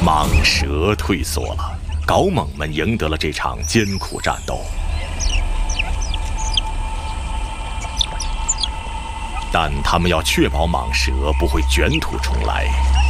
蟒蛇退缩了，高猛们赢得了这场艰苦战斗。但他们要确保蟒蛇不会卷土重来，